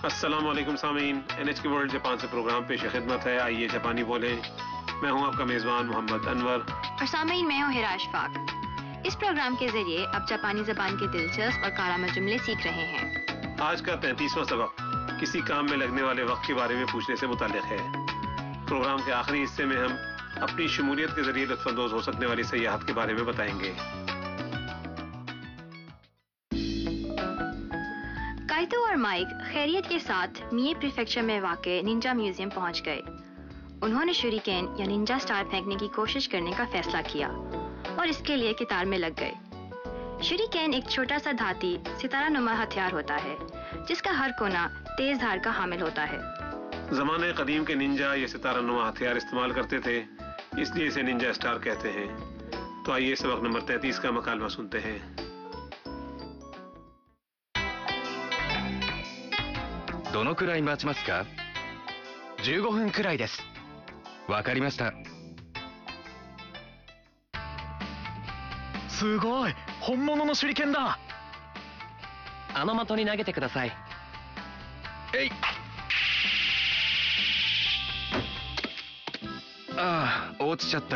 अस्सलाम वालेकुम सामीन, NHK वर्ल्ड जापान से प्रोग्राम पेश खिदमत है। आइए जापानी बोले। मैं हूं आपका मेज़बान मोहम्मद अनवर और सामीन मैं हूं हिरा अशफाक। इस प्रोग्राम के जरिए आप जापानी ज़बान के दिलचस्प और कारामद जुमले सीख रहे हैं। आज का 33वां सबक किसी काम में लगने वाले वक्त के बारे में पूछने से मुताल्लिक है। प्रोग्राम के आखिरी हिस्से में हम अपनी शमूलियत के जरिए लुत्फ़अंदोज़ हो सकने वाली सयाहत के बारे में बताएंगे। काइतो और माइक खैरियत के साथ मिए प्रीफेक्चर में वाक़े निंजा म्यूजियम पहुंच गए। उन्होंने शूरिकेन या निंजा स्टार फेंकने की कोशिश करने का फैसला किया और इसके लिए कतार में लग गए। शूरिकेन एक छोटा सा धाती सितारा नुमा हथियार होता है जिसका हर कोना तेज धार का हामिल होता है। ज़माने कदीम के निंजा ये सितारा नुमा हथियार इस्तेमाल करते थे, इसलिए इसे निंजा स्टार कहते हैं। तो आइए सबक नंबर 33 का मकालमा सुनते हैं। どのくらい待ちますか ?15 分くらいです。わかりました。 すごい、本物の手裏剣だ。 あの的に投げてください。 えい。ああ、落ちちゃった。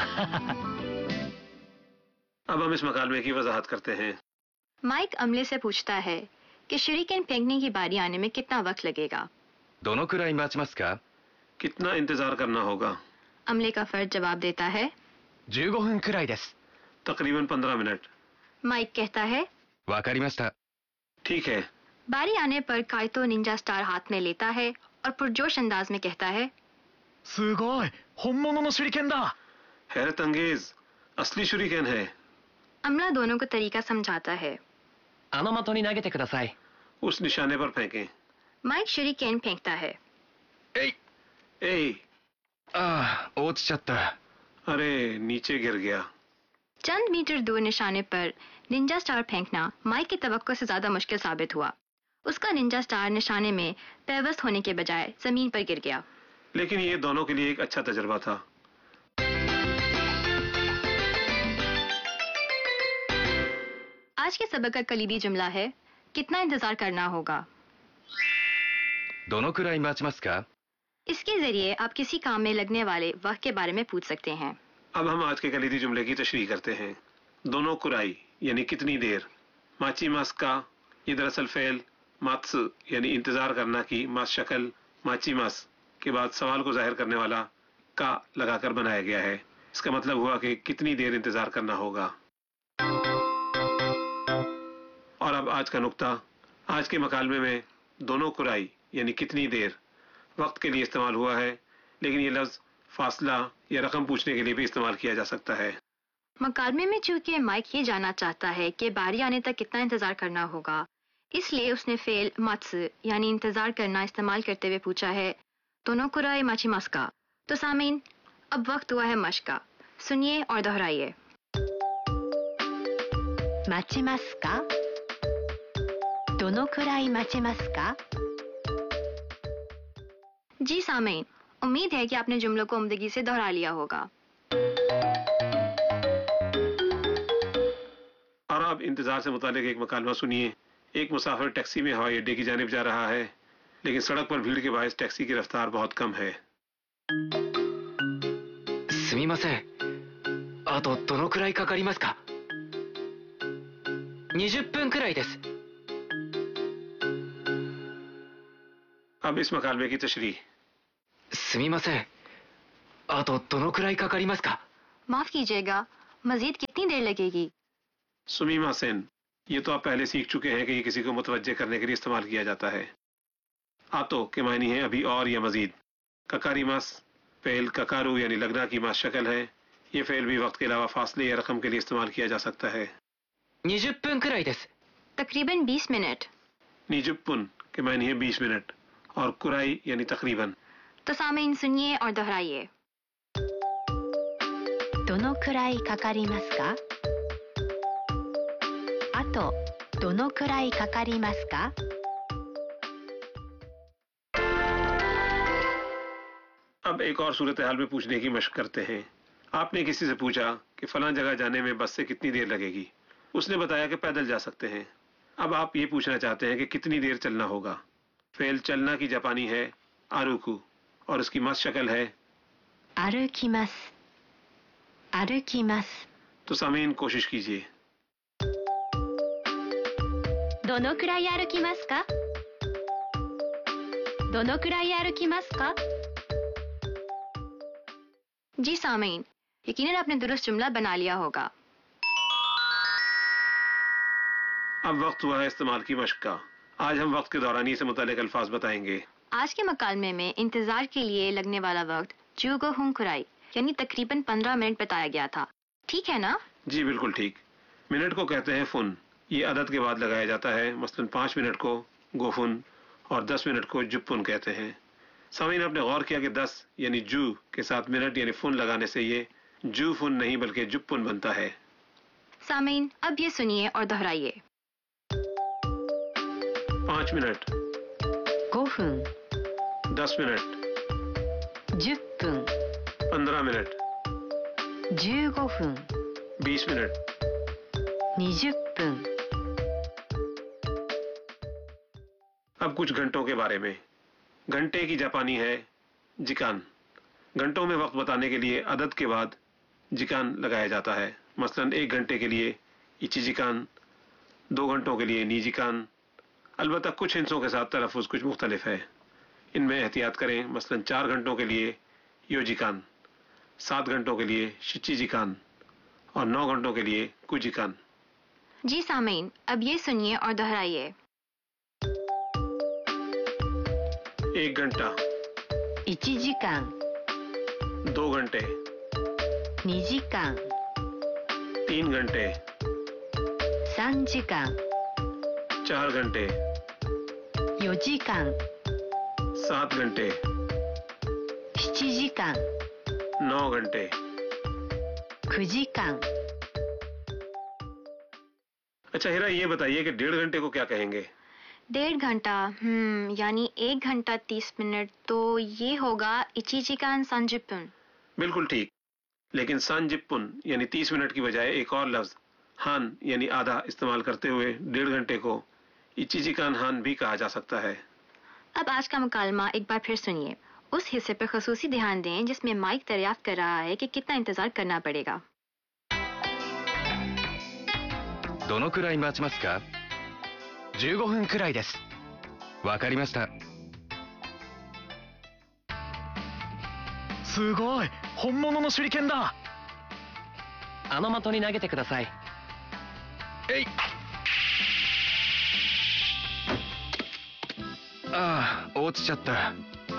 अब हम इस मकालमे की वजाहत करते हैं। माइक अमले से पूछता है कि शूरिकेन फेंकने की बारी आने में कितना वक्त लगेगा। どのくらい待ちますか कितना इंतजार करना होगा। अमले का फर्द जवाब देता है 15分くらいです。 तकरीबन 15 मिनट। माइक कहता है わかりました。 ठीक है। बारी आने पर काइतो निंजा स्टार हाथ में लेता है और पुरजोश अंदाज में कहता है すごい、本物の手裏剣だ。 हैरत अंगेज, असली शूरिकेन है। अमला दोनों को तरीका समझाता है। あの的に投げてください。 उस निशाने पर फेंकें। माइक शूरिकेन फेंकता है। えい。 ए, ああ、落ちちゃった。 अरे नीचे गिर गया। चंद मीटर दूर निशाने पर निंजा स्टार फेंकना माइक की तवक्को से ज्यादा मुश्किल साबित हुआ। उसका निंजा स्टार निशाने में पैवस्त होने के बजाय जमीन पर गिर गया। लेकिन ये दोनों के लिए एक अच्छा तजुर्बा था। आज के सबक का कलीदी जुमला है कितना इंतजार करना होगा। どのくらい待ちますか इसके जरिए आप किसी काम में लगने वाले वक्त के बारे में पूछ सकते हैं। अब हम आज के कलीदी जुमले की तशरीह करते हैं। दोनों कुराई यानी कितनी देर। माची मास का ये दरअसल फेल मात्स यानी इंतजार करना की मास शक्ल माची मास के बाद सवाल को जाहिर करने वाला का लगाकर बनाया गया है। इसका मतलब हुआ कि कितनी देर इंतजार करना होगा। और अब आज का नुक्ता। आज के मकालमे में दोनों कुराई यानी कितनी देर वक्त के लिए इस्तेमाल हुआ है, लेकिन ये लफ्ज फासला या रकम पूछने के लिए भी इस्तेमाल किया जा सकता है। मकालमे में चूंकि माइक ये जानना चाहता है कि बारी आने तक कितना इंतजार करना होगा, इसलिए उसने फेल मत्स यानी इंतजार करना इस्तेमाल करते हुए पूछा है दोनों कुराई माची मास का। तो सामीन, अब वक्त हुआ है मश्क का। सुनिए और दोहराइए। 待ちますかどのくらい待ちますか जी सामीन, उम्मीद है कि आपने जुमलों को उम्दगी से दोहरा लिया होगा। और अब इंतजार से मुतालिक एक मकालमा सुनिए। एक मुसाफिर टैक्सी में हवाई अड्डे की जानिब जा रहा है, लेकिन सड़क पर भीड़ के बायस टैक्सी की रफ्तार बहुत कम है। すみません。あとどのくらいかかりますか ?20 分くらいです。 अब इस मकालमे की तशरीह। すみません。あとどのくらいかかりますか माफ कीजिएगा, मजीद कितनी देर लगेगी। सुमीमा सेन, ये तो आप पहले सीख चुके हैं कि ये किसी को मुतवज्जे करने के लिए इस्तेमाल किया जाता है। आतो के मायने हैं अभी और या मजीद। ककारी मास फेल ककारू यानी लगना की मास शक्ल है। ये फेल भी वक्त के अलावा फासले या रकम के लिए इस्तेमाल किया जा सकता है। 20分くらいです。 तकरीबन 20 मिनट। निजुपुन के मायने हैं 20 मिनट और कुराई यानी तकरीबन। तो सामीन सुनिए और दोहराइए। どのくらいかかりますかあとどのくらいかかりますか अब एक और सूरत हाल में पूछने की मशक करते हैं। आपने किसी से पूछा कि फलां जगह जाने में बस से कितनी देर लगेगी। उसने बताया कि पैदल जा सकते हैं। अब आप ये पूछना चाहते हैं कि कितनी देर चलना होगा। फेल चलना की जापानी है आरुकु और उसकी मस्त शक्ल है 歩きます歩きます तो सामीन कोशिश कीजिए どのくらい歩きますかどのくらい歩きますか जी सामीन, यकीनन आपने दुरुस्त जुमला बना लिया होगा। अब वक्त हुआ है इस्तेमाल की मश्क का। आज हम वक्त के दौरानी से मुतालिक अल्फाज बताएंगे। आज के मकालमे में इंतजार के लिए लगने वाला वक्त 15分くらいयानी तकरीबन 15 मिनट बताया गया था। ठीक है ना? जी बिल्कुल ठीक। मिनट को कहते हैं फुन। ये अदद के बाद लगाया जाता है। मसलन 5 मिनट को गोफुन और 10 मिनट को जुप्पुन कहते हैं। सामीन, आपने गौर किया कि 10 यानी जू के साथ मिनट यानी फुन लगाने से ये जू फुन नहीं बल्कि जुप्पुन बनता है। सामीन, अब ये सुनिए और दोहराइए। 5 मिनट 5分 10 मिनट 10分 15 मिनट 15分 20 मिनट 20分 अब कुछ घंटों के बारे में। घंटे की जापानी है जिकान। घंटों में वक्त बताने के लिए अदद के बाद जिकान लगाया जाता है। मसलन 1 घंटे के लिए इची जिकान, 2 घंटों के लिए नी जिकान। अलबत्ता कुछ हिंसों के साथ तलफ़ुज़ कुछ मुख्तलिफ है। इनमें एहतियात करें। मसलन 4 घंटों के लिए योजिकान, 7 घंटों के लिए शिची जिकान और 9 घंटों के लिए कुजिकान। जी सामीन, अब ये सुनिए और दोहराइए। 1 घंटा 1時間 2 घंटे 2時間 3 घंटे 3時間 4 घंटे 4時間 7 घंटे 7時間 9 घंटे 9時間 अच्छा हिरा, ये बताइए कि 1.5 घंटे को क्या कहेंगे? 1.5 घंटा यानी 1 घंटा 30 मिनट, तो ये होगा इचिजिकान संजिपुन। बिल्कुल ठीक। लेकिन सांजिपुन यानी 30 मिनट की बजाय एक और लफ्ज हान यानी आधा इस्तेमाल करते हुए 1.5 घंटे को इचिजिकान हान भी कहा जा सकता है। अब आज का मुकालमा एक बार फिर सुनिए। उस हिस्से पर खसूसी ध्यान दें जिसमें माइक दरियाफ्त कर रहा है कि कितना इंतजार करना पड़ेगा। どのくらい待ちますか？15分くらいです。わかりました。 すごい、本物の手裏剣だ。 あの的に投げてください。 えい。ああ、落ちちゃった。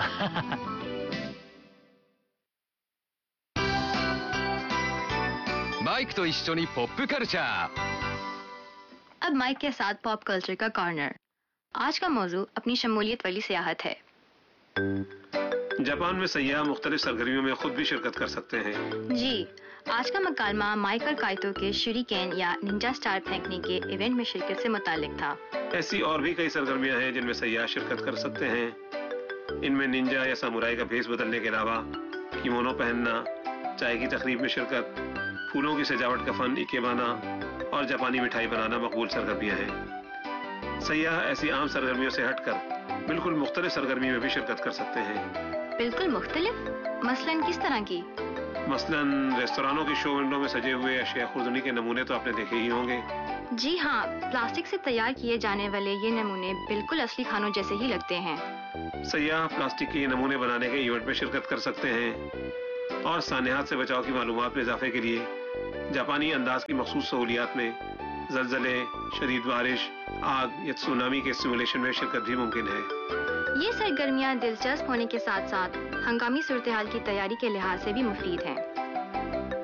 マイクと一緒にポップカルチャー。 अब माइक के साथ पॉप कल्चर का कॉर्नर। आज का मौजू अपनी शमूलियत वाली सियाहत है। जापान में सयाह मुख्तलिफ सरगर्मियों में खुद भी शिरकत कर सकते हैं। जी, आज का मुकालमा माइकल काइतो के शुरिकेन या निंजा स्टार फेंकने के इवेंट में शिरकत से मुतालिक था। ऐसी और भी कई सरगर्मियां हैं जिनमें सयाह शिरकत कर सकते हैं। इनमें निंजा या सामुराई का भेस बदलने के अलावा किमोनो पहनना, चाय की तकरीब में शिरकत, फूलों की सजावट का फन इकेबाना और जापानी मिठाई बनाना मकबूल सरगर्मियां हैं। सयाह ऐसी आम सरगर्मियों से हटकर बिल्कुल मुख्तलिफ सरगर्मी में भी शिरकत कर सकते हैं। बिल्कुल मुख्तलिफ? मसलन किस तरह की? मसलन रेस्तोरानों की शो विंडो में सजे हुए अशिया खुर्दनी के नमूने तो आपने देखे ही होंगे। जी हाँ, प्लास्टिक से तैयार किए जाने वाले ये नमूने बिल्कुल असली खानों जैसे ही लगते हैं। सयाह प्लास्टिक के नमूने बनाने के इवेंट में शिरकत कर सकते हैं और सानेहात से बचाव की मालूमात में इजाफे के लिए जापानी अंदाज की मखसूस सहूलियात में ज़लज़ले, शदीद बारिश, आग या सुनामी के सिमुलेशन में शिरकत भी मुमकिन है। ये सरगर्मियाँ दिलचस्प होने के साथ साथ हंगामी सूरत हाल की तैयारी के लिहाज से भी मुफीद हैं।